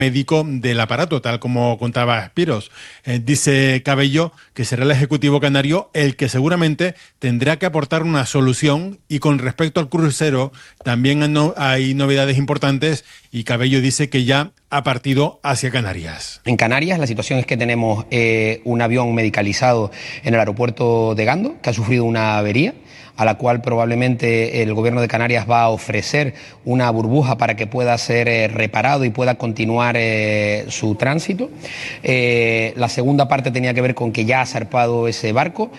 médico del aparato, tal como contaba Spiros. Dice Cabello que será el Ejecutivo canario el que seguramente tendrá que aportar una solución, y con respecto al crucero también hay novedades importantes, y Cabello dice que ya ha partido hacia Canarias. En Canarias la situación es que tenemos un avión medicalizado en el aeropuerto de Gando que ha sufrido una avería, a la cual probablemente el Gobierno de Canarias va a ofrecer una burbuja para que pueda ser reparado y pueda continuar su tránsito. La segunda parte tenía que ver con que ya ha zarpado ese barco.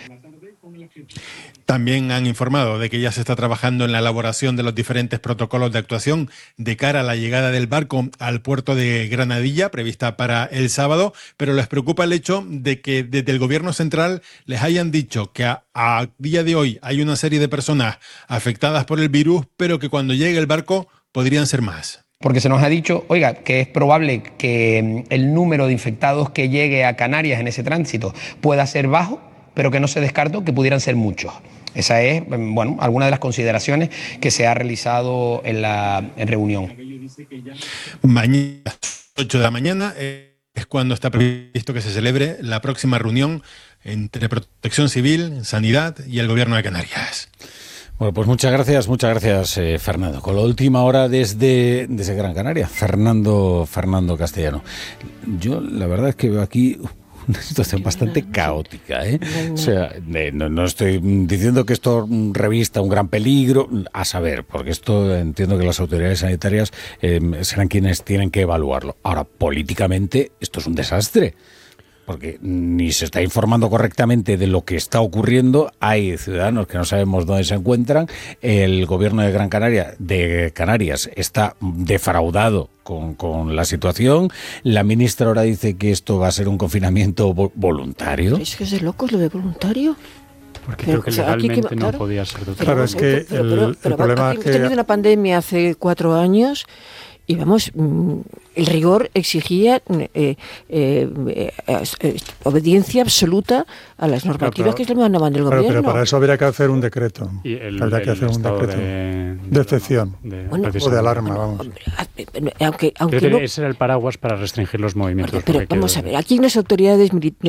También han informado de que ya se está trabajando en la elaboración de los diferentes protocolos de actuación de cara a la llegada del barco al puerto de Granadilla, prevista para el sábado, pero les preocupa el hecho de que desde el Gobierno central les hayan dicho que a día de hoy hay una serie de personas afectadas por el virus, pero que cuando llegue el barco podrían ser más. Porque se nos ha dicho, oiga, que es probable que el número de infectados que llegue a Canarias en ese tránsito pueda ser bajo, pero que no se descartó que pudieran ser muchos. Esa es, bueno, alguna de las consideraciones que se ha realizado en la reunión. Mañana a las 8 de la mañana es cuando está previsto que se celebre la próxima reunión entre Protección Civil, Sanidad y el Gobierno de Canarias. Bueno, pues muchas gracias, Fernando. Con la última hora desde Gran Canaria, Fernando Castellano. Yo la verdad es que veo aquí una situación bastante caótica, ¿eh? O sea, no estoy diciendo que esto revista un gran peligro, a saber, porque esto entiendo que las autoridades sanitarias serán quienes tienen que evaluarlo. Ahora, políticamente, esto es un desastre, porque ni se está informando correctamente de lo que está ocurriendo, hay ciudadanos que no sabemos dónde se encuentran, el gobierno de Gran Canaria, de Canarias, está defraudado con la situación, la ministra ahora dice que esto va a ser un confinamiento voluntario. Es que es de locos lo de voluntario. Porque creo que legalmente no podía ser de otra Claro, es que el problema es que... Hemos tenido una pandemia hace 4 años y vamos, el rigor exigía obediencia absoluta a las normativas que se mandaban del gobierno. Pero para eso habría que hacer un decreto. Habría que hacer un decreto de excepción o de alarma, vamos. Aunque ese era el paraguas para restringir los movimientos. Pero vamos a ver, aquí las autoridades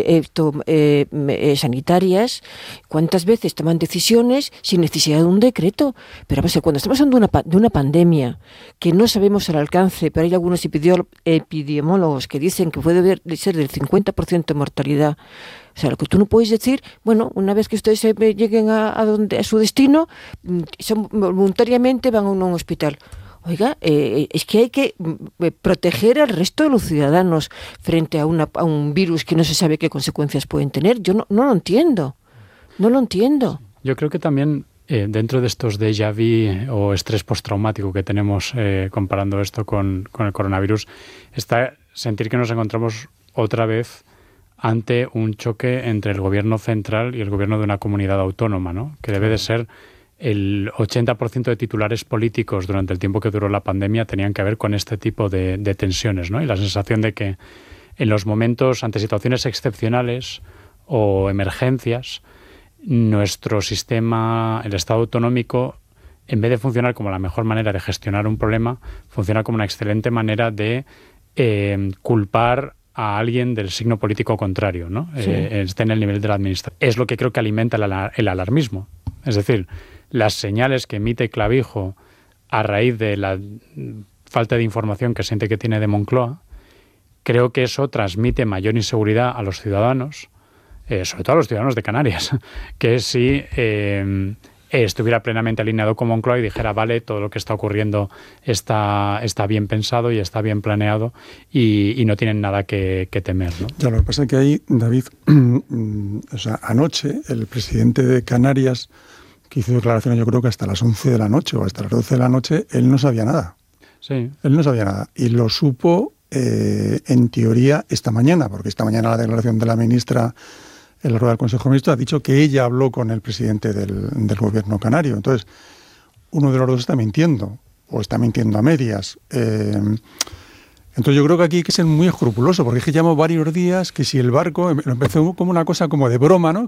sanitarias, ¿cuántas veces toman decisiones sin necesidad de un decreto? Pero vamos a ver, cuando estamos hablando de una pandemia que no sabemos el alcance, pero hay algunos epidemiólogos que dicen que puede ser del 50% de mortalidad. O sea, lo que tú no puedes decir, bueno, una vez que ustedes lleguen a su destino, voluntariamente van a un hospital. Oiga, es que hay que proteger al resto de los ciudadanos frente a un virus que no se sabe qué consecuencias pueden tener. Yo no lo entiendo. No lo entiendo. Yo creo que también dentro de estos déjà vu o estrés postraumático que tenemos comparando esto con el coronavirus, está sentir que nos encontramos otra vez ante un choque entre el gobierno central y el gobierno de una comunidad autónoma, ¿no? Que debe de ser el 80% de titulares políticos durante el tiempo que duró la pandemia tenían que ver con este tipo de tensiones, ¿no? Y la sensación de que en los momentos, ante situaciones excepcionales o emergencias, nuestro sistema, el Estado autonómico, en vez de funcionar como la mejor manera de gestionar un problema, funciona como una excelente manera de culpar a alguien del signo político contrario, ¿no? Sí. Esté en el nivel de la administración. Es lo que creo que alimenta el alarmismo. Es decir, las señales que emite Clavijo a raíz de la falta de información que siente que tiene de Moncloa, creo que eso transmite mayor inseguridad a los ciudadanos, sobre todo a los ciudadanos de Canarias, que si estuviera plenamente alineado con Moncloa y dijera, vale, todo lo que está ocurriendo está bien pensado y está bien planeado y no tienen nada que temer, ¿no? Ya, lo que pasa es que ahí, David, o sea, anoche el presidente de Canarias, que hizo declaraciones yo creo que hasta las 11 de la noche o hasta las 12 de la noche, él no sabía nada. Sí. Él no sabía nada y lo supo en teoría esta mañana, porque esta mañana la declaración de la ministra en la rueda del Consejo de Ministros ha dicho que ella habló con el presidente del gobierno canario. Entonces, uno de los dos está mintiendo, o está mintiendo a medias. Entonces yo creo que aquí hay que ser muy escrupuloso, porque es que llevamos varios días que si el barco, empezó como una cosa como de broma, ¿no?